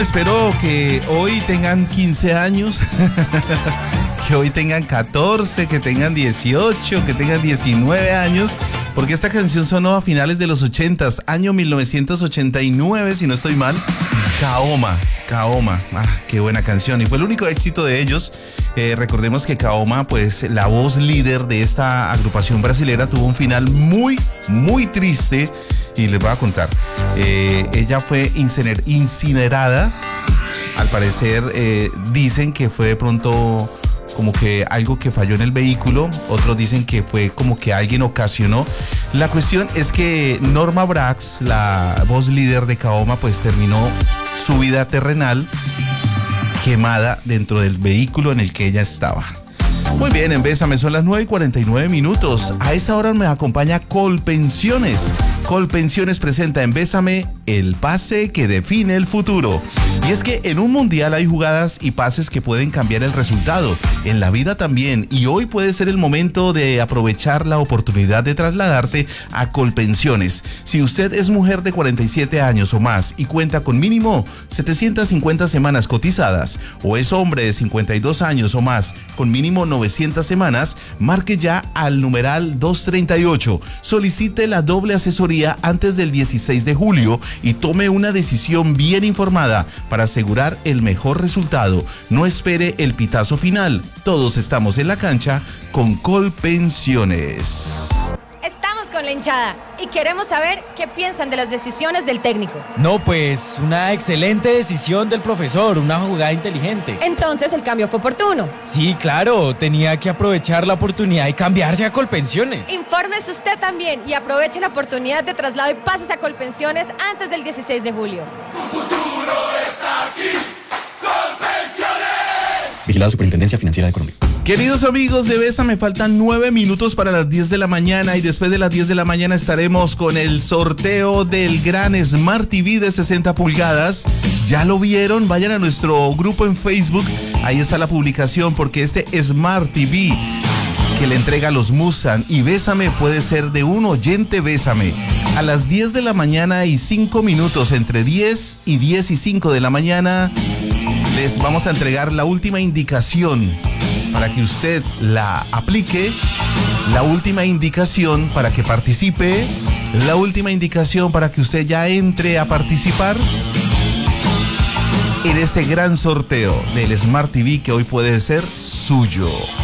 espero que hoy tengan 15 años, que hoy tengan 14, que tengan 18, que tengan 19 años, porque esta canción sonó a finales de los 80s, año 1989, si no estoy mal. Kaoma, qué buena canción, y fue el único éxito de ellos. Recordemos que Kaoma, pues la voz líder de esta agrupación brasilera, tuvo un final muy triste, y les voy a contar. Ella fue incinerada. Al parecer dicen que fue de pronto como que algo que falló en el vehículo, otros dicen que fue como que alguien ocasionó. La cuestión es que Norma Brax, la voz líder de Kaoma, pues terminó su vida terrenal quemada dentro del vehículo en el que ella estaba. Muy bien, en Bésame son las 9:49. A esa hora me acompaña Colpensiones. Colpensiones presenta en Bésame el pase que define el futuro. Y es que en un mundial hay jugadas y pases que pueden cambiar el resultado. En la vida también. Y hoy puede ser el momento de aprovechar la oportunidad de trasladarse a Colpensiones. Si usted es mujer de 47 años o más y cuenta con mínimo 750 semanas cotizadas, o es hombre de 52 años o más con mínimo 900 semanas, marque ya al numeral 238. Solicite la doble asesoría antes del 16 de julio y tome una decisión bien informada para asegurar el mejor resultado. No espere el pitazo final. Todos estamos en la cancha con Colpensiones. Estamos con la hinchada y queremos saber qué piensan de las decisiones del técnico. No, pues una excelente decisión del profesor, una jugada inteligente. Entonces el cambio fue oportuno. Sí, claro, tenía que aprovechar la oportunidad y cambiarse a Colpensiones. Infórmese usted también y aproveche la oportunidad de traslado y pases a Colpensiones antes del 16 de julio. Tu futuro está aquí. Colpensiones. Vigilada Superintendencia Financiera de Colombia. Queridos amigos de Bésame, faltan 9 minutos para las 10 de la mañana y después de las 10 de la mañana estaremos con el sorteo del gran Smart TV de 60 pulgadas. ¿Ya lo vieron? Vayan a nuestro grupo en Facebook, ahí está la publicación, porque este Smart TV que le entrega a los Mustang y Bésame puede ser de un oyente Bésame. A las 10 de la mañana y 5 minutos, entre 10 y 10 y 5 de la mañana, les vamos a entregar la última indicación para que usted la aplique, la última indicación para que participe, la última indicación para que usted ya entre a participar en este gran sorteo del Smart TV que hoy puede ser suyo.